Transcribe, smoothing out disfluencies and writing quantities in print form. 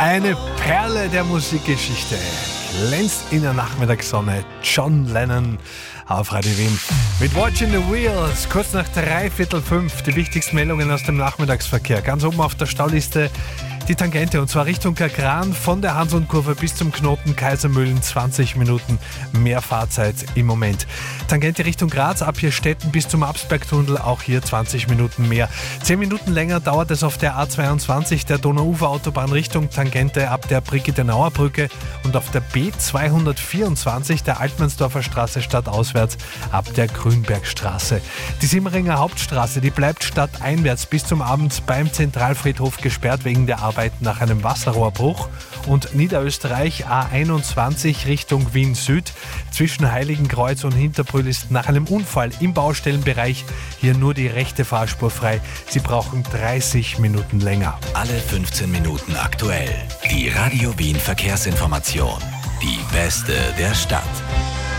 Eine Perle der Musikgeschichte. Glänzt in der Nachmittagssonne. John Lennon auf Radio Wien. Mit Watching the Wheels. Kurz nach 5:15 die wichtigsten Meldungen aus dem Nachmittagsverkehr. Ganz oben auf der Stauliste die Tangente, und zwar Richtung Kagran von der Hansl-Kurve bis zum Knoten Kaisermühlen. 20 Minuten mehr Fahrzeit im Moment. Tangente Richtung Graz, ab hier Stetten bis zum Absbergtunnel, auch hier 20 Minuten mehr. 10 Minuten länger dauert es auf der A22, der Donauufer-Autobahn Richtung Tangente ab der Brigittenauer Brücke, und auf der B224 der Altmannsdorfer Straße stadtauswärts ab der Grünbergstraße. Die Simmeringer Hauptstraße, die bleibt stadteinwärts bis zum Abend beim Zentralfriedhof gesperrt wegen der Arbeit nach einem Wasserrohrbruch. Und Niederösterreich A21 Richtung Wien Süd zwischen Heiligenkreuz und Hinterbrühl ist nach einem Unfall im Baustellenbereich hier nur die rechte Fahrspur frei. Sie brauchen 30 Minuten länger. Alle 15 Minuten aktuell. Die Radio Wien Verkehrsinformation. Die beste der Stadt.